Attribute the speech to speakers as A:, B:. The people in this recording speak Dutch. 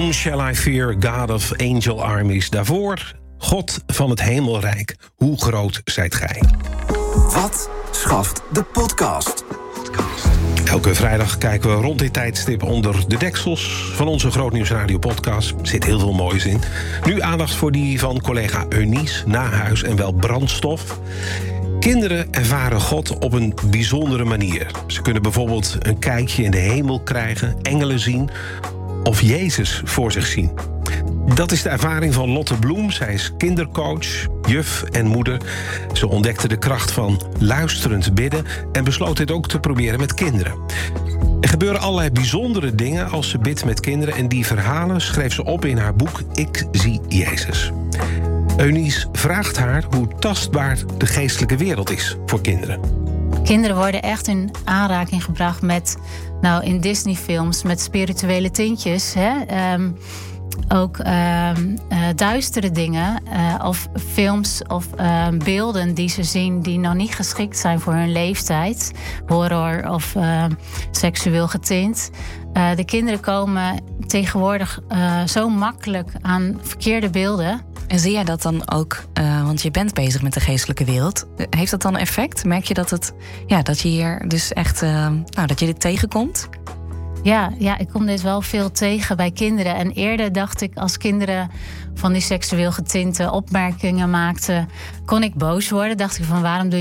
A: Whom shall I fear, God of angel armies? Daarvoor, God van het hemelrijk, hoe groot zijt gij?
B: Wat schaft de podcast?
A: Elke vrijdag kijken we rond dit tijdstip onder de deksels van onze Grootnieuws Radio podcast. Er zit heel veel moois in. Nu aandacht voor die van collega Eunice, Nahuis en wel brandstof. Kinderen ervaren God op een bijzondere manier. Ze kunnen bijvoorbeeld een kijkje in de hemel krijgen, engelen zien of Jezus voor zich zien. Dat is de ervaring van Lotte Bloem. Zij is kindercoach, juf en moeder. Ze ontdekte de kracht van luisterend bidden en besloot dit ook te proberen met kinderen. Er gebeuren allerlei bijzondere dingen als ze bidt met kinderen en die verhalen schreef ze op in haar boek Ik zie Jezus. Eunice vraagt haar hoe tastbaar de geestelijke wereld is voor kinderen.
C: Kinderen worden echt in aanraking gebracht met, in Disney-films, met spirituele tintjes. Hè? Ook duistere dingen of films of beelden die ze zien die nog niet geschikt zijn voor hun leeftijd. Horror of seksueel getint. De kinderen komen tegenwoordig zo makkelijk aan verkeerde beelden.
D: En zie jij dat dan ook, want je bent bezig met de geestelijke wereld. Heeft dat dan effect? Merk je dat je hier dus echt, dat je dit tegenkomt?
C: Ja, ik kom dit wel veel tegen bij kinderen. En eerder dacht ik, als kinderen van die seksueel getinte opmerkingen maakten, kon ik boos worden. Dacht ik van, waarom doe je